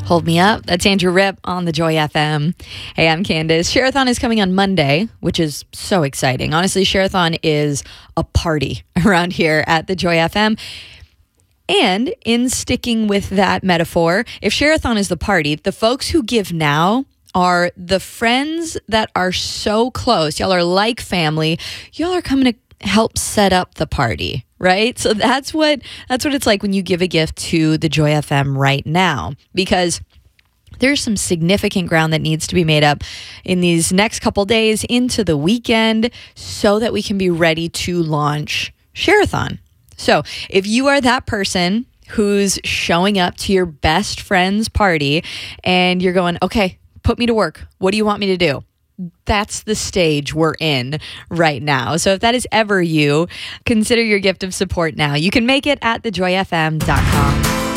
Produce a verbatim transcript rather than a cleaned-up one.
Hold Me Up. That's Andrew Ripp on the Joy F M. Hey, I'm Candace. Share-a-thon is coming on Monday, which is so exciting. Honestly, Share-a-thon is a party around here at the Joy F M. And in sticking with that metaphor, if Share-a-thon is the party, the folks who give now are the friends that are so close. Y'all are like family. Y'all are coming to help set up the party, right? So that's what that's what it's like when you give a gift to the Joy F M right now, because there's some significant ground that needs to be made up in these next couple days into the weekend so that we can be ready to launch Share-a-thon. So if you are that person who's showing up to your best friend's party and you're going, okay, put me to work. What do you want me to do? That's the stage we're in right now. So if that is ever you, consider your gift of support now. You can make it at the joy f m dot com.